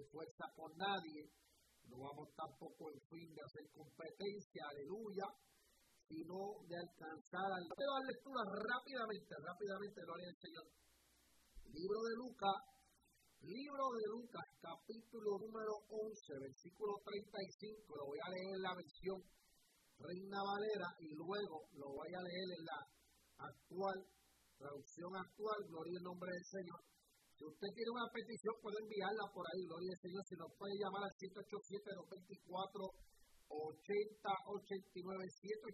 fuerza con nadie, no vamos tampoco en fin de hacer competencia, aleluya, sino de alcanzar al... Quiero dar lectura rápidamente, gloria al Señor. Libro de Lucas, capítulo número 11, versículo 35, lo voy a leer en la versión Reina Valera y luego lo voy a leer en la traducción actual, gloria al nombre del Señor. Si usted tiene una petición, puede enviarla por ahí, gloria al Señor. Si nos puede llamar al 787-224-8089,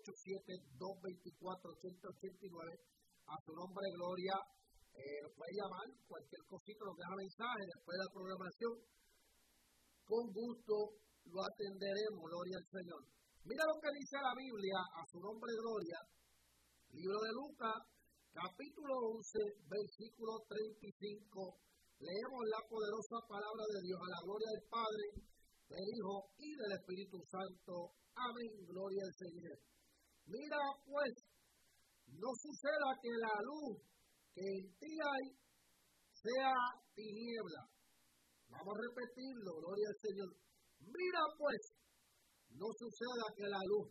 787-224-8089, a su nombre, gloria. Nos puede llamar, cualquier cosita, nos deja mensaje después de la programación. Con gusto lo atenderemos, gloria al Señor. Mira lo que dice la Biblia, a su nombre, gloria. Libro de Lucas, capítulo 11, versículo 35. Leemos la poderosa palabra de Dios a la gloria del Padre, del Hijo y del Espíritu Santo. Amén, gloria al Señor. Mira pues, no suceda que la luz que en ti hay sea tiniebla. Vamos a repetirlo, gloria al Señor. Mira pues, no suceda que la luz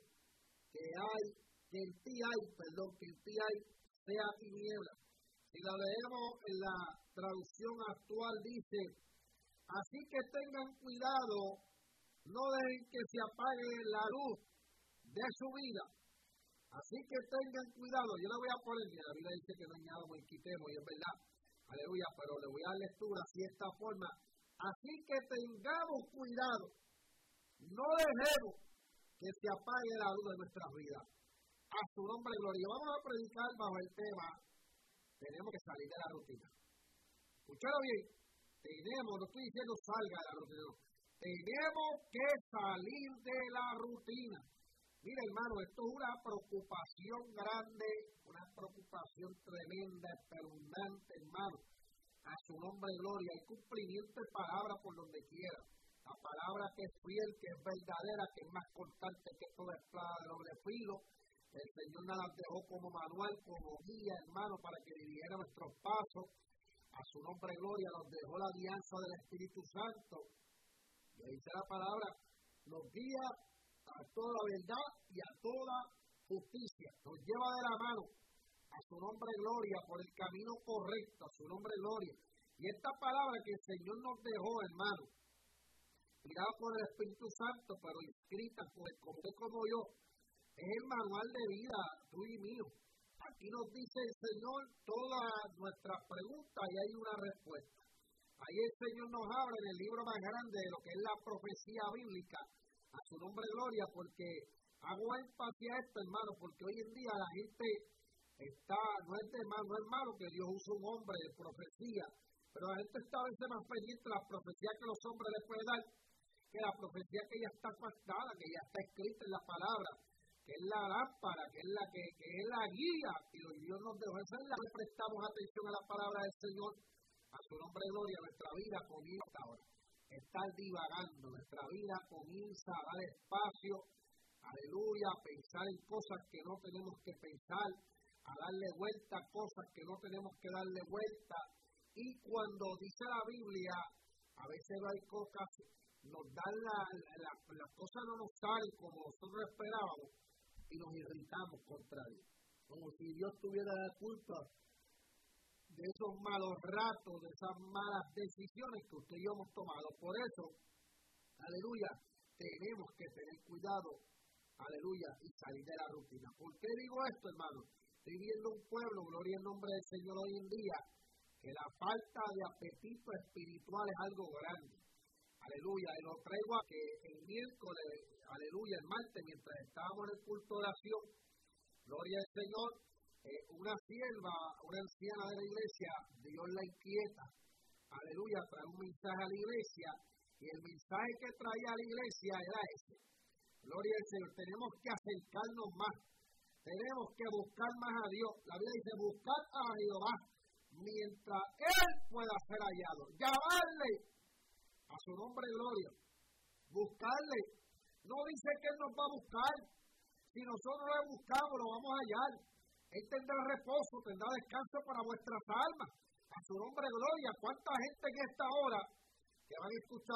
que en ti hay sea tiniebla. Si la leemos en la traducción actual dice, así que tengan cuidado, no dejen que se apague la luz de su vida. Así que tengan cuidado. Yo le voy a poner, la Biblia dice que no hay nada muy quitemos, y es verdad, aleluya, pero le voy a dar lectura así de esta forma. Así que tengamos cuidado, no dejemos que se apague la luz de nuestras vidas. A su nombre, gloria. Vamos a predicar bajo el tema, tenemos que salir de la rutina. Escúchalo bien, no estoy diciendo salga de la rutina, no. Tenemos que salir de la rutina. Mira, hermano, esto es una preocupación grande, una preocupación tremenda, espeluznante, hermano. A su nombre, gloria. Hay cumplimiento de palabra por donde quiera. La palabra que es fiel, que es verdadera, que es más constante que toda espada de doble filo. El Señor nos las dejó como manual, como guía, hermano, para que dirigiera nuestros pasos. A su nombre, gloria, nos dejó la alianza del Espíritu Santo. Y dice la palabra, nos guía a toda la verdad y a toda justicia. Nos lleva de la mano. A su nombre, gloria, por el camino correcto. A su nombre, gloria. Y esta palabra que el Señor nos dejó, hermano, inspirada por el Espíritu Santo, pero escrita por el común como yo, es el manual de vida tuyo y mío. Aquí nos dice el Señor todas nuestras preguntas y hay una respuesta. Ahí el Señor nos habla en el libro más grande de lo que es la profecía bíblica. A su nombre, gloria, porque hago énfasis a esto, hermano, porque hoy en día la gente no es malo que Dios use un hombre de profecía, pero la gente está a veces más pendiente de la profecía que los hombres les pueden dar, que la profecía que ya está pactada, que ya está escrita en la palabra, que es la lámpara, que es la guía, y Dios nos dejó. Esa es la que prestamos atención a la palabra del Señor. A su nombre, gloria, nuestra vida comienza ahora. Estar divagando, nuestra vida comienza a dar espacio, aleluya, a pensar en cosas que no tenemos que pensar, a darle vuelta a cosas que no tenemos que darle vuelta. Y cuando dice la Biblia, a veces no hay cosas, nos dan las cosas no nos salen como nosotros esperábamos y nos irritamos contra Dios. Como si Dios tuviera la culpa de esos malos ratos, de esas malas decisiones que usted y yo hemos tomado. Por eso, aleluya, tenemos que tener cuidado, aleluya, y salir de la rutina. ¿Por qué digo esto, hermano? Estoy viendo un pueblo, gloria al nombre del Señor hoy en día, que la falta de apetito espiritual es algo grande. Aleluya, y lo traigo a que el miércoles, aleluya, el martes, mientras estábamos en el culto de oración, gloria al Señor, una sierva, una anciana de la iglesia, Dios la inquieta, aleluya, trae un mensaje a la iglesia, y el mensaje que traía a la iglesia era ese. Gloria al Señor, tenemos que acercarnos más, tenemos que buscar más a Dios. La Biblia dice, buscar a Jehová, mientras Él pueda ser hallado, llamarle a su nombre, gloria, buscarle. No dice que Él nos va a buscar, si nosotros le buscamos, lo vamos a hallar. Él tendrá reposo, tendrá descanso para vuestras almas. A su nombre, gloria. ¿Cuánta gente en esta hora que van a escuchar